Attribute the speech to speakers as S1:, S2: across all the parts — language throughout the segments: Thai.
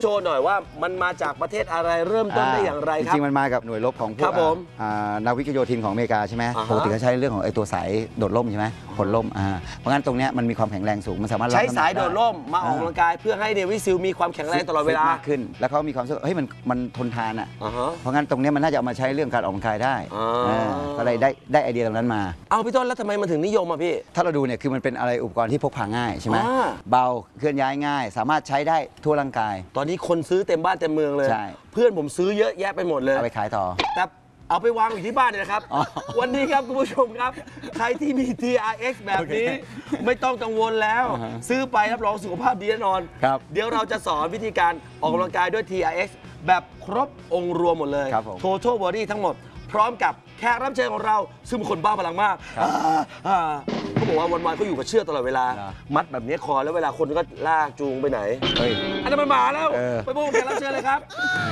S1: โชว์หน่อยว่ามันมาจากประเทศอะไรเริ่มต้นได้อย่างไรครับ
S2: จริงๆมันมากับหน่วยรบของพวกนาวิกโยธินของอเมริกาใช่ไหมปกติเขาใช้เรื่องของไอ้ตัวสายโดดร่มใช่ไหมผลร่มเพราะงั้นตรงนี้มันมีความแข็งแรงสูงมันสามารถ
S1: ใช้สายโดดร่มมาออกกำลังกายเพื่อให้เนวิซิลมีความแข็งแรงตลอดเวลาม
S2: ากขึ้นแล้วเขามีความรู้สึกเฮ้ยมันทนทานอ่ะเพราะงั้นตรงนี้มันน่าจะเอามาใช้เรื่องการออกกำลังกายได้ก็เลยได้ไอเดียตรงนั้นมา
S1: เอาพี่ต้นแล้วทำไมมันถึงนิยมอ่ะพี่
S2: ถ้าเราดูเนี่ยคือมันเป็นอะไรอุปกรณ์ที่พกพาง่ายใช่ไหมเบาเคลื่อนย้ายง่ายสามารถใช้ได้ทั่วร่างกาย
S1: ตอนนี้คนซื้อเต็มบ้านเต็มเมืองเลยเพื่อนผมซื้อเยอะแยะไปหมดเลย
S2: เอาไปขายต่อ
S1: แต่เอาไปวางอยู่ที่บ้านเนี่ยนะครับ วันนี้ครับคุณผู้ชมครับใครที่มี TRX แบบนี้ไม่ต้องกังวลแล้วซื้อไปรับรองสุขภาพดีแน่นอนเดี๋ยวเราจะสอนวิธีการออกกำลังกายด้วย TRX แบบครบองค์รวมหมดเลย Total Body ทั้งหมดพร้อมกับแขกรับเชิญของเราซึ่งเป็นคนบ้าพลังมากเขาบอกว่าวันๆเขาอยู่กับเชือกตลอดเวลามัดแบบนี้คอแล้วเวลาคนก็ลากจูงไปไหนอันนั้นมันมาแล้วไปพบกับแขกรับเชิญเลยครับ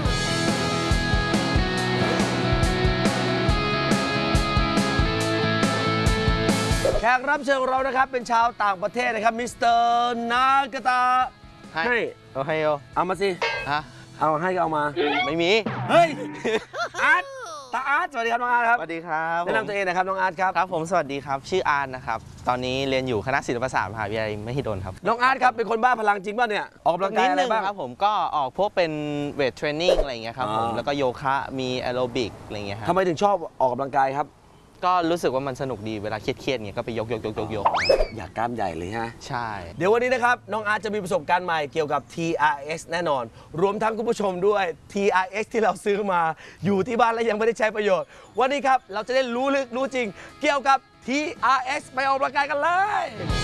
S1: แขกรับเชิญของเรานะครับเป็นชาวต่างประเทศนะครับมิสเตอร์นากาตาให้
S3: เอาให้
S1: เอามาสิเอาให้ก็เอามา
S3: ไม่มี
S1: เฮ้ยอาร์ตตาอาร์ตสวัสดีครับน้องอาร์ตครับ
S3: สวัสดีครับ
S1: แนะนำตัวเองนะครับน้องอาร์ตครับ
S3: ครับผมสวัสดีครับชื่ออาร์ตนะครับตอนนี้เรียนอยู่คณะศิลปศาสตร์มหาวิทยาลัยมหิดลครับ
S1: น้องอาร์ตครับเป็นคนบ้าพลังจริงป่ะเนี่ยออกกำลังกายอะไรบ้าง
S3: ครับผมก็ออกพวกเป็นเวทเทรนนิ่งอะไรอย่างเงี้ยครับผมแล้วก็โยคะมีแอโรบิกอะไรเงี้ยครับ
S1: ทำไมถึงชอบออกกำลังกายครับ
S3: ก็รู้สึกว่ามันสนุกดีเวลาเครียดๆเงี้ยก็ไปยก
S1: อยากกล้ามใหญ่เลยฮะ
S3: ใช่
S1: เดี๋ยววันนี้นะครับน้องอาร์ตจะมีประสบการณ์ใหม่เกี่ยวกับ TRX แน่นอนรวมทั้งคุณผู้ชมด้วย TRX ที่เราซื้อมาอยู่ที่บ้านและยังไม่ได้ใช้ประโยชน์วันนี้ครับเราจะได้รู้ลึกรู้จริงเกี่ยวกับ TRX ไปออกกำลังกายกันเลย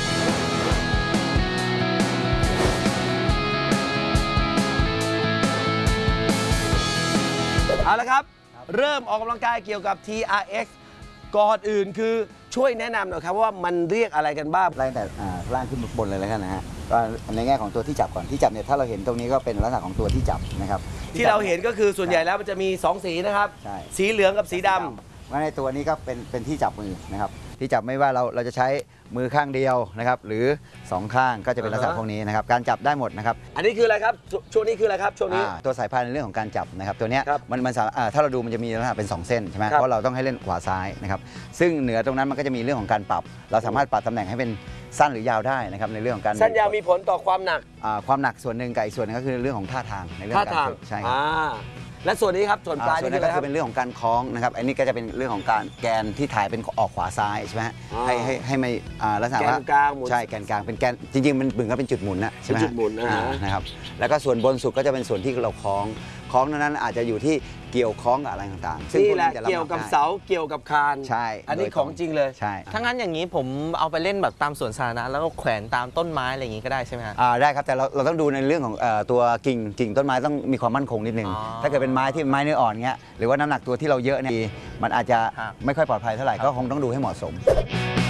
S1: เอาละครับเริ่มออกกำลังกายเกี่ยวกับ TRX ก่อนอื่นคือช่วยแนะนำหน่อยครับว่ามันเรียกอะไรกันบ้าง
S2: ไล่แต่ล่างขึ้นบนเลยแล้วกันนะฮะก็ในแง่ของตัวที่จับก่อนที่จับเนี่ยถ้าเราเห็นตรงนี้ก็เป็นลักษณะของตัวที่จับนะครับ
S1: ที่เราเห็นก็คือส่วนใหญ่แล้วมันจะมี2สีนะครับสีเหลืองกับสีดำ
S2: ว่าในตัวนี้ก็เป็นที่จับมือนะครับที่จับไม่ว่าเราจะใช้มือข้างเดียวนะครับหรือ2ข้างก็จะเป็นลักษณะพวกนี้นะครับการจับได้หมดนะครับ
S1: อันนี้คืออะไรครับช่วงนี้คืออะไรครับช่วงนี้
S2: ตัวสายพานในเรื่องของการจับนะครับตัวนี้มันถ้าเราดูมันจะมีลักษณะเป็น2เส้นใช่ไหมเพราะเราต้องให้เล่นขวาซ้ายนะครับซึ่งเหนือตรงนั้นมันก็จะมีเรื่องของการปรับเราสามารถปรับตำแหน่งให้เป็นสั้นหรือยาวได้นะครับในเรื่องของการ
S1: สั้นยาวมีผลต่อความหนัก
S2: ส่วนหนึ่งกับอีกส่วนนึงก็คือเรื่องของท่าทางในเรื่องการฝึกใช่ครับ
S1: และส่วนนี้ครับส่วนปลายนี่
S2: ก็คือเป็นเรื่องของการคล้องนะครับอันนี้ก็จะเป็นเรื่องของการแกนที่ถ่ายเป็นออกขวาซ้ายใช่ไหมให้ไม่ลักษณะว่าใช่แกนกลางเป็นแกนจริงๆมันบึงก็เป็นจุดหมุนนะใช่ไหม
S1: จุดหมุน
S2: นะครับแล้วก็ส่วนบนสุดก็จะเป็นส่วนที่เราคล้องนั้นอาจจะอยู่ที่เกี่ยวคล้องกับอะไรต่าง
S1: ๆนี่แหละเกี่ยวกับเสาเกี่ยวกับคาน
S2: ใช่
S1: อันนี้ของจริงเลย
S2: ใช่
S3: ถ้างั้นอย่างนี้ผมเอาไปเล่นแบบตามสวนสาธารณะแล้วก็แขวนตามต้นไม้อะไรอย่างนี้ก็ได้ใช่ไหมครับ
S2: ได้ครับแต่เราต้องดูในเรื่องของตัวกิ่งต้นไม้ต้องมีความมั่นคงนิดนึงถ้าเกิดเป็นไม้ที่ไม้เนื้ออ่อนเงี้ยหรือว่าน้ำหนักตัวที่เราเยอะเนี่ยมันอาจจะไม่ค่อยปลอดภัยเท่าไหร่ก็คงต้องดูให้เหมาะสม